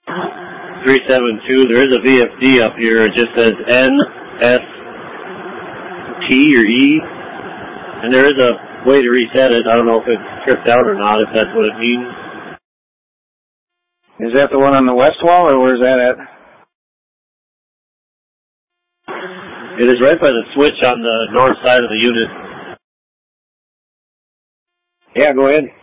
372. There is a VFD up here. It just says NST or E. And there is a way to reset it. I don't know if it's tripped out or not, if that's what it means. Is that the one on the west wall, or where's that at? It is right by the switch on the north side of the unit. Yeah, go ahead.